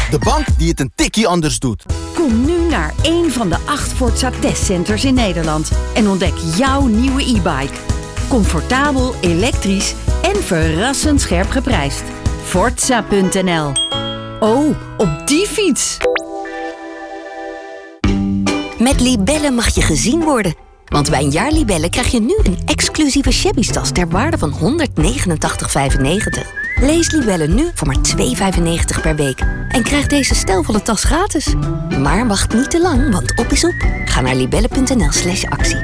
De bank die het een tikkie anders doet. Kom nu naar een van de 8 Forza testcenters in Nederland en ontdek jouw nieuwe e-bike. Comfortabel, elektrisch en verrassend scherp geprijsd. Forza.nl. Oh, op die fiets! Met Libellen mag je gezien worden. Want bij een jaar Libellen krijg je nu een exclusieve shabby-tas ter waarde van €189,95. Lees Libellen nu voor maar €2,95 per week. En krijg deze stijlvolle tas gratis. Maar wacht niet te lang, want op is op. Ga naar libellen.nl/actie.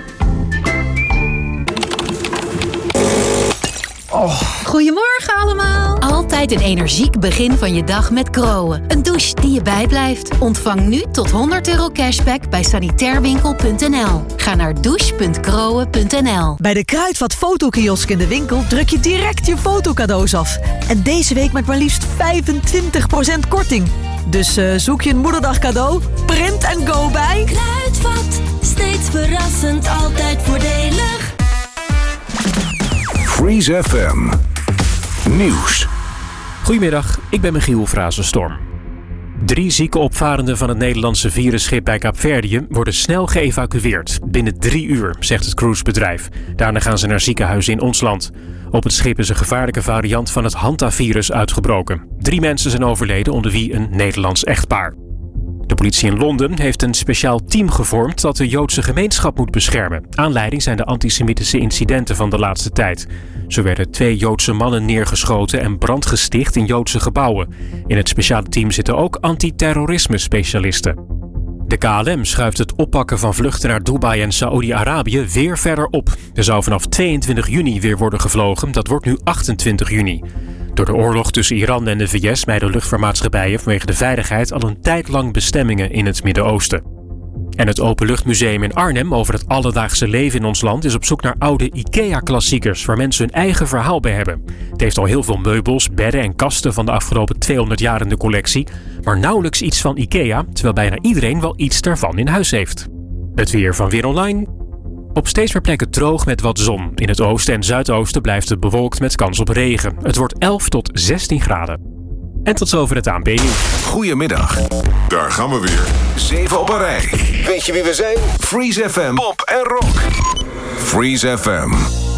Goedemorgen allemaal. Altijd een energiek begin van je dag met Groen. Een douche die je bijblijft. Ontvang nu tot €100 cashback bij sanitairwinkel.nl. Ga naar douche.groen.nl. Bij de Kruidvat fotokiosk in de winkel druk je direct je fotocadeaus af. En deze week met maar liefst 25% korting. Dus zoek je een moederdag cadeau, print en go bij Kruidvat, steeds verrassend, altijd voordelig. Freeze FM Nieuws. Goedemiddag, ik ben Michiel Frazenstorm. 3 zieke opvarenden van het Nederlandse virusschip bij Kaapverdië worden snel geëvacueerd. Binnen 3 uur, zegt het cruisebedrijf. Daarna gaan ze naar ziekenhuizen in ons land. Op het schip is een gevaarlijke variant van het Hantavirus uitgebroken. 3 mensen zijn overleden, onder wie een Nederlands echtpaar. De politie in Londen heeft een speciaal team gevormd dat de Joodse gemeenschap moet beschermen. Aanleiding zijn de antisemitische incidenten van de laatste tijd. Zo werden 2 Joodse mannen neergeschoten en brand gesticht in Joodse gebouwen. In het speciale team zitten ook antiterrorisme-specialisten. De KLM schuift het oppakken van vluchten naar Dubai en Saoedi-Arabië weer verder op. Er zou vanaf 22 juni weer worden gevlogen, dat wordt nu 28 juni. Door de oorlog tussen Iran en de VS mijden luchtvaartmaatschappijen vanwege de veiligheid al een tijd lang bestemmingen in het Midden-Oosten. En het Openluchtmuseum in Arnhem over het alledaagse leven in ons land is op zoek naar oude IKEA-klassiekers waar mensen hun eigen verhaal bij hebben. Het heeft al heel veel meubels, bedden en kasten van de afgelopen 200 jaar in de collectie, maar nauwelijks iets van IKEA, terwijl bijna iedereen wel iets daarvan in huis heeft. Het weer van Weer Online. Op steeds meer plekken droog met wat zon. In het oosten en zuidoosten blijft het bewolkt met kans op regen. Het wordt 11 tot 16 graden. En tot zover het ANP-nieuws. Goedemiddag. Daar gaan we weer. 7 op een rij. Weet je wie we zijn? Freeze FM, pop en rock. Freeze FM.